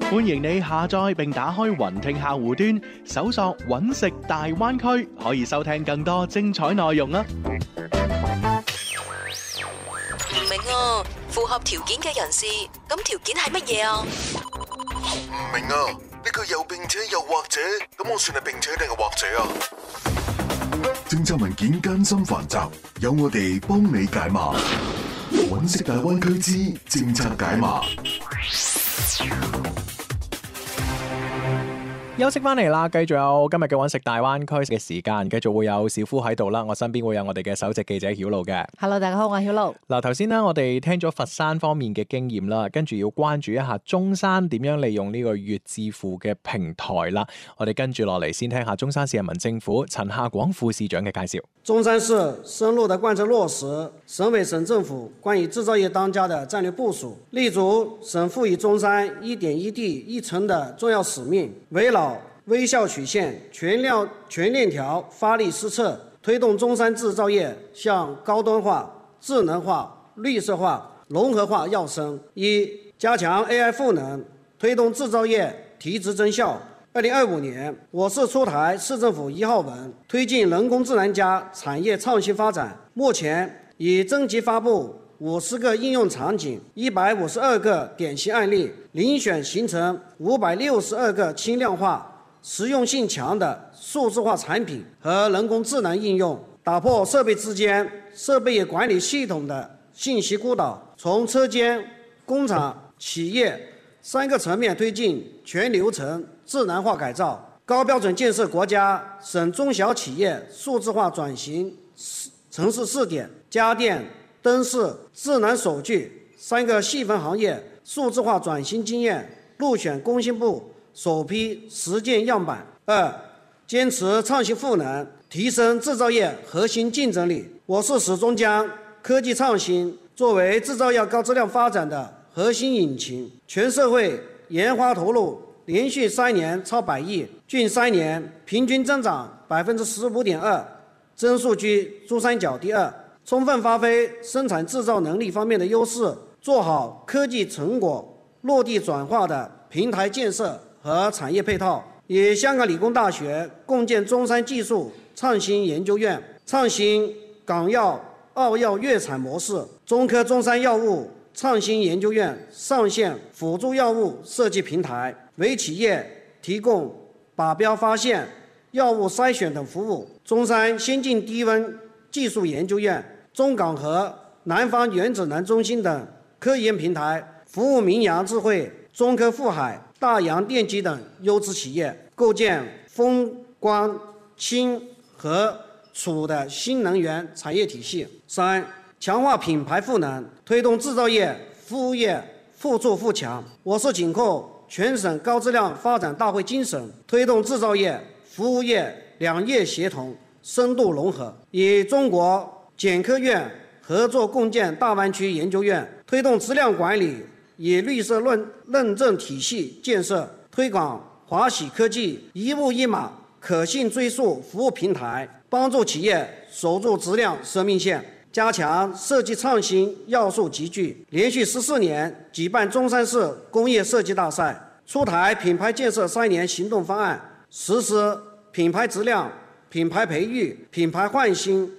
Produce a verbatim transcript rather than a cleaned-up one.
歡迎你下載並打開雲聽客戶端，搜索揾食大灣區，可以收聽更多精彩內容啊！ 唔明啊，符合條件嘅人士，咁條件係乜嘢啊？ 唔明啊，呢個又並且又或者，咁我算係並且定係或者啊？政策文件艱辛繁雜，有我哋幫你解碼。揾食大灣區之政策解碼。 休息翻嚟啦，繼續有今日嘅揾食大灣區嘅時間，繼續會有小夫喺度啦。我身邊會有我哋嘅首席記者曉露嘅。 Hello， 大家好，我係曉露。 嗱，頭先呢，我哋聽咗佛山方面嘅經驗啦，跟住要關注一下中山點樣利用呢個粵致付嘅平台啦。我哋跟住落嚟先聽下中山市人民政府陳夏廣副市長嘅介紹。 中山市深入地貫徹落實省委省政府關於製造業當家的戰略部署，立足省賦予中山一點一地一城的重要使命，圍繞微笑曲線、全鏈全鏈條發力施策，推動中山製造業向高端化、智能化、綠色化、融合化躍升。一、加強 A I 賦能，推動製造業提質增效。二零二五年，我市出台市政府一號文，推進人工智能加產業創新發展。目前已徵集發布五十個應用場景，一百五十二個典型案例，遴選形成五百六十二個輕量化、實用性強的數字化產品和人工智能應用，打破設備之間設備管理系統的信息孤島，從車間、工廠、企業三個層面推進全流程智能化改造，高標準建設國家省中小企業數字化轉型城市試點，家電、燈飾、智能手具三個細分行業數字化轉型經驗入選工信部首批實踐樣板。二、堅持創新賦能，提升製造業核心競爭力。我市始終將科技創新作為製造業高質量發展的核心引擎，全社會研發投入連續三年超百億，近三年平均增長百分之十五點二，增速居珠三角第二。充分發揮生產製造能力方面的優勢，做好科技成果落地轉化的平台建設和產業配套，與香港理工大學共建中山技術創新研究院，創新港藥、澳藥粵產模式。中科中山藥物創新研究院上線輔助藥物設計平台，為企業提供靶標發現、藥物篩選等服務。中山先進低溫技術研究院、中港和南方原子能中心等科研平台，服務明陽智慧、中科富海、大洋電機等優質企業，構建風光氫和儲的新能源產業體系。三、強化品牌賦能，推動製造業、服務業互助互強。我市緊扣全省高質量發展大會精神，推動製造業、服務業兩業協同深度融合，與中國檢科院合作共建大灣區研究院，推動質量管理與綠色認認證體系建設，推廣華喜科技一物一碼可信追溯服務平台，幫助企業守住質量生命線，加強設計創新要素集聚。連續十四年舉辦中山市工業設計大賽，出台品牌建設三年行動方案，實施品牌質量、品牌培育、品牌換新